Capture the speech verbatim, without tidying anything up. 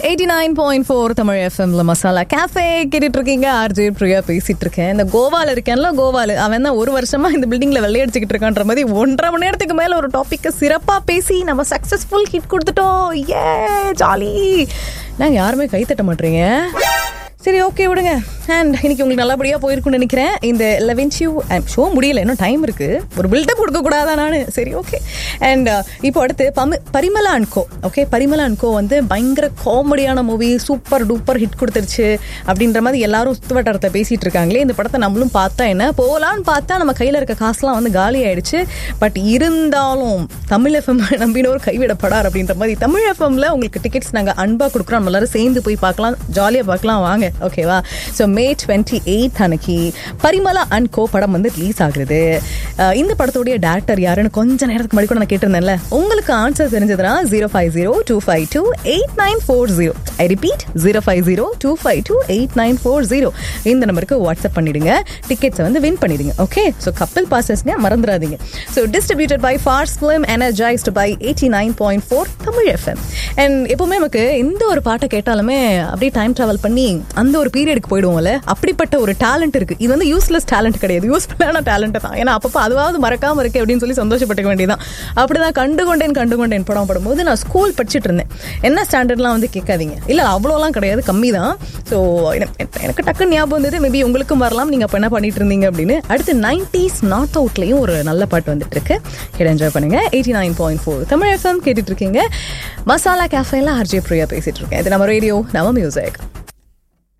Eighty nine point four Tamil எஃப்எம்ல masala cafe கேட்டுட்டு இருக்கீங்க. ஆர்ஜே பிரியா பேசிட்டு இருக்கேன். இந்த கோவால இருக்கேன்ல, கோவால அவன் தான் ஒரு வருஷமா இந்த பில்டிங்ல வெள்ளையடிச்சுக்கிட்டு இருக்கான்ற மாதிரி ஒன்றரை மணி நேரத்துக்கு மேல ஒரு டாபிக் சிறப்பா பேசி நம்ம சக்சஸ்ஃபுல் ஹிட் கொடுத்துட்டோம். ஏ ஜாலி. நாங்க யாருமே கை தட்ட மாட்டீங்க. சரி, ஓகே விடுங்க. அண்ட் இன்னைக்கு உங்களுக்கு நல்லபடியாக போயிருக்குன்னு நினைக்கிறேன். இந்த லெவன் ஷூ ஷோ முடியல, இன்னும் டைம் இருக்கு. ஒரு பில்டப் கொடுக்கக்கூடாதா நான்? சரி, ஓகே. அண்ட் இப்போ அடுத்து பமி Parimala and go. Okay, Parimala and கோ வந்து பயங்கர காமெடியான மூவி, சூப்பர் டூப்பர் ஹிட் கொடுத்துருச்சு அப்படின்ற மாதிரி எல்லாரும் சுத்துவட்டாரத்தை பேசிட்டு இருக்காங்களே. இந்த படத்தை நம்மளும் பார்த்தா என்ன, போகலான்னு பார்த்தா நம்ம கையில் இருக்க காசுலாம் வந்து காலி ஆயிடுச்சு. பட் இருந்தாலும் தமிழ் எஃப்எம் நம்பினோர் கைவிடப்படார் அப்படின்ற மாதிரி தமிழ் எஃப்எம்ல உங்களுக்கு டிக்கெட்ஸ் நாங்கள் அன்பா கொடுக்குறோம். நம்ம எல்லாரும் சேர்ந்து போய் பார்க்கலாம், ஜாலியாக பார்க்கலாம், வாங்க. ஓகேவா? ஸோ மே டுவெண்ட்டி எயிட் அன்னைக்கு பரிமளா அண்ட் கோ படம் வந்து ரிலீஸ் ஆகுது. இந்த படத்துடைய டேரக்டர் யாருன்னு கொஞ்ச நேரத்துக்கு முன்னாடி கூட நான் கேட்டிருந்தேன்ல. உங்களுக்கு ஆன்சர் தெரிஞ்சதுன்னா zero five zero two five two eight nine four zero I repeat zero five zero two five two eight nine four zero இந்த நம்பருக்கு வாட்ஸ்அப் பண்ணிடுங்க. டிக்கெட்ஸை வந்து வின் பண்ணிடுங்க. ஓகே, ஸோ கப்பல் பாசஸ்ங்க மறந்துடாதீங்க. So distributed by Phars film, energised by eighty nine point four Tamil FM. And எப்பவுமே நமக்கு எந்த ஒரு பாட்டை கேட்டாலுமே அப்படியே டைம் டிராவல் பண்ணி அந்த ஒரு பீரியடுக்கு போயிடுவோம்ல. அப்படிப்பட்ட ஒரு டேலண்ட் இருக்கு. இது வந்து யூஸ்லெஸ் டேலண்ட் கிடையாது, யூஸ்ஃபுல்லான டேலண்ட் தான். ஏன்னா அப்பப்போ அதுவாவது மறக்காம இருக்கு அப்படின்னு சொல்லி சந்தோஷப்பட்டுக்க வேண்டியதான். அப்படிதான் கண்டுகொண்டேன் கண்டுகொண்டேன் படம் படும்போது நான் ஸ்கூல் படிச்சுட்டு இருந்தேன். என்ன ஸ்டாண்டர்ட்லாம் வந்து கேட்காதீங்க, இல்லை அவ்வளோலாம் கிடையாது, கம்மி தான். ஸோ எனக்கு டக்குன்னு ஞாபகம் வந்தது, மேபி உங்களுக்கும் வரலாம், நீங்கள் அப்போ என்ன பண்ணிட்டு இருந்தீங்க அப்படின்னு. அடுத்து நைன்டிஸ் நார்த் அவுட்லையும் ஒரு நல்ல பாட்டு வந்துட்டு இருக்கு, கேட்டு என்ஜாய் பண்ணுங்க. Eighty nine point four Tamil FM கேட்டுட்டு இருக்கீங்க. மசாலா கேஃபேல ஆர்ஜே பிரியா பேசிட்டு இருக்கேன். இது நம்ம ரேடியோ, நம்ம மியூசிக்.